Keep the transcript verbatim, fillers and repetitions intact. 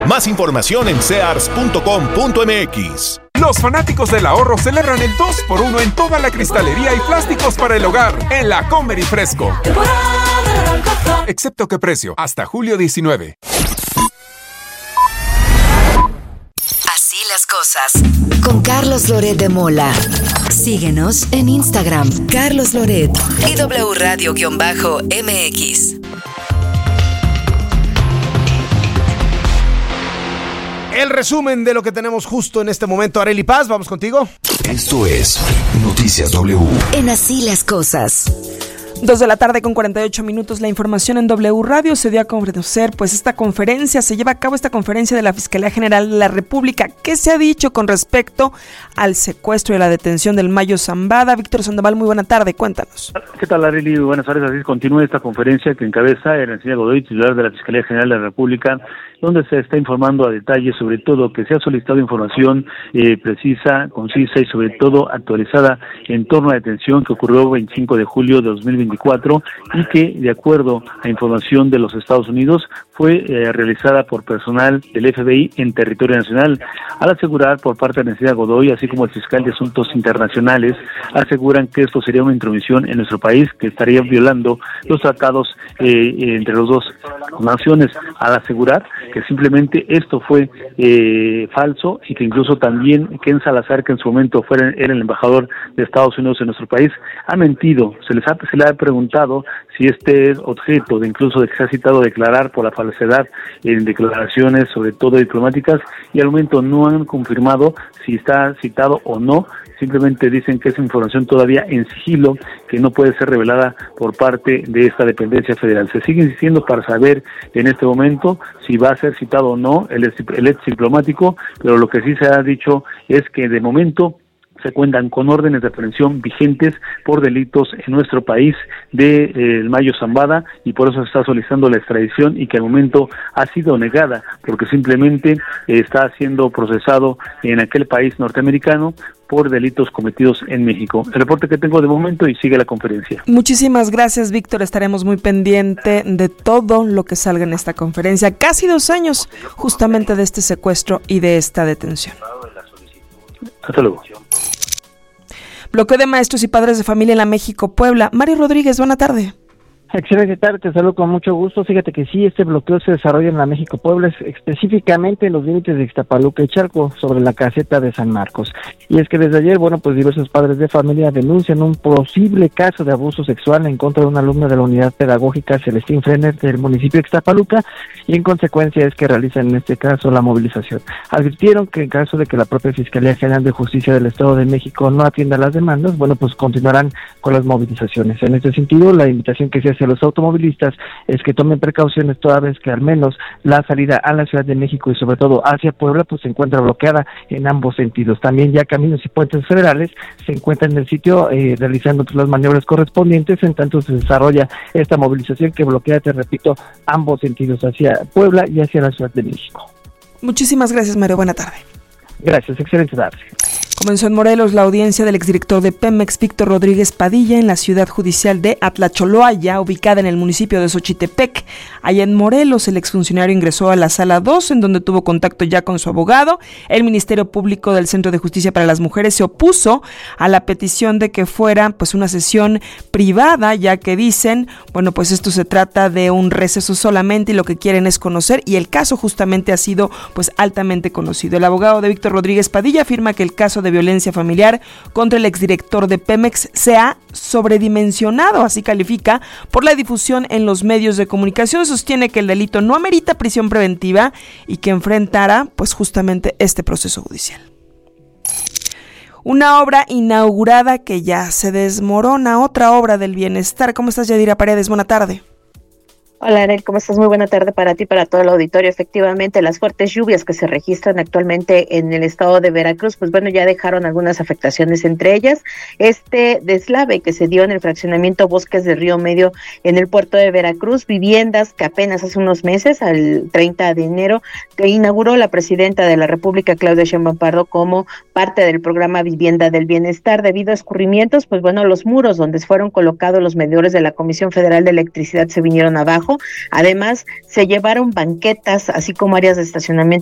Más información en sears punto com punto m x. Los fanáticos del ahorro celebran el dos por uno en toda la cristalería y plásticos para el hogar en la Comer y Fresco. Excepto que precio, hasta julio diecinueve. Así las cosas. Con Carlos Loret de Mola. Síguenos en Instagram, Carlos Loret y W Radio-M X. El resumen de lo que tenemos justo en este momento. Arely Paz, vamos contigo. Esto es Noticias W. En Así las cosas. Dos de la tarde con cuarenta y ocho minutos. La información en W Radio. Se dio a conocer pues esta conferencia, se lleva a cabo esta conferencia de la Fiscalía General de la República. ¿Qué se ha dicho con respecto al secuestro y la detención del Mayo Zambada? Víctor Sandoval, muy buena tarde, cuéntanos. ¿Qué tal, Arely? Buenas tardes. Así continúa esta conferencia que encabeza Ernestina Godoy, titular de la Fiscalía General de la República, donde se está informando a detalle sobre todo que se ha solicitado información eh, precisa, concisa y sobre todo actualizada en torno a la detención que ocurrió el veinticinco de julio de dos mil veinticuatro y que, de acuerdo a información de los Estados Unidos, fue eh, realizada por personal del F B I en territorio nacional. Al asegurar por parte de Ernestina Godoy, así como el fiscal de Asuntos Internacionales, aseguran que esto sería una intromisión en nuestro país que estaría violando los tratados eh, entre los dos naciones, al asegurar que simplemente esto fue eh, falso y que incluso también Ken Salazar, que en su momento fuera, era el embajador de Estados Unidos en nuestro país, ha mentido. Se les ha, se le ha preguntado si este es objeto de incluso de que se ha citado declarar por la falsedad en declaraciones, sobre todo diplomáticas, y al momento no han confirmado si está citado o no. Simplemente dicen que es información todavía en sigilo, que no puede ser revelada por parte de esta dependencia federal. Se sigue insistiendo para saber en este momento si va a ser citado o no el ex, el ex diplomático, pero lo que sí se ha dicho es que de momento se cuentan con órdenes de aprehensión vigentes por delitos en nuestro país de eh, el Mayo Zambada, y por eso se está solicitando la extradición y que al momento ha sido negada porque simplemente eh, está siendo procesado en aquel país norteamericano por delitos cometidos en México. El reporte que tengo de momento y sigue la conferencia. Muchísimas gracias, Víctor. Estaremos muy pendiente de todo lo que salga en esta conferencia. Casi dos años justamente de este secuestro y de esta detención. Hasta luego. Bloqueo de maestros y padres de familia en la México-Puebla. Mario Rodríguez, buena tarde. Excelente tarde, te saludo con mucho gusto. Fíjate que sí, este bloqueo se desarrolla en la México-Puebla, específicamente en los límites de Ixtapaluca y Chalco, sobre la caseta de San Marcos. Y es que desde ayer, bueno, pues diversos padres de familia denuncian un posible caso de abuso sexual en contra de una alumna de la Unidad Pedagógica Celestín Frener del municipio de Ixtapaluca, y en consecuencia es que realizan en este caso la movilización. Advirtieron que en caso de que la propia Fiscalía General de Justicia del Estado de México no atienda las demandas, bueno, pues continuarán con las movilizaciones. En este sentido, la invitación que se hace a los automovilistas es que tomen precauciones toda vez que al menos la salida a la Ciudad de México y sobre todo hacia Puebla pues se encuentra bloqueada en ambos sentidos. También ya caminos y puentes federales se encuentran en el sitio eh, realizando las maniobras correspondientes, en tanto se desarrolla esta movilización que bloquea, te repito, ambos sentidos, hacia Puebla y hacia la Ciudad de México. Muchísimas gracias, Mario. Buena tarde. Gracias, excelente tarde. Comenzó en Morelos la audiencia del exdirector de Pemex, Víctor Rodríguez Padilla, en la ciudad judicial de Atlacholoaya, ubicada en el municipio de Xochitepec. Allá en Morelos, el exfuncionario ingresó a la sala dos, en donde tuvo contacto ya con su abogado. El Ministerio Público del Centro de Justicia para las Mujeres se opuso a la petición de que fuera pues una sesión privada, ya que dicen, bueno, pues esto se trata de un receso solamente y lo que quieren es conocer, y el caso justamente ha sido pues altamente conocido. El abogado de Víctor Rodríguez Padilla afirma que el caso de violencia familiar contra el exdirector de Pemex se ha sobredimensionado, así califica, por la difusión en los medios de comunicación. Sostiene que el delito no amerita prisión preventiva y que enfrentará pues justamente este proceso judicial. Una obra inaugurada que ya se desmorona, otra obra del bienestar. ¿Cómo estás, Yadira Paredes? Buena tarde. Hola, Anel, ¿cómo estás? Muy buena tarde para ti y para todo el auditorio. Efectivamente, las fuertes lluvias que se registran actualmente en el estado de Veracruz, pues bueno, ya dejaron algunas afectaciones, entre ellas este deslave que se dio en el fraccionamiento Bosques de Río Medio en el puerto de Veracruz, viviendas que apenas hace unos meses, al treinta de enero, que inauguró la presidenta de la República, Claudia Sheinbaum Pardo, como parte del programa Vivienda del Bienestar. Debido a escurrimientos, pues bueno, los muros donde fueron colocados los medidores de la Comisión Federal de Electricidad se vinieron abajo. trabajo. Además, se llevaron banquetas, así como áreas de estacionamiento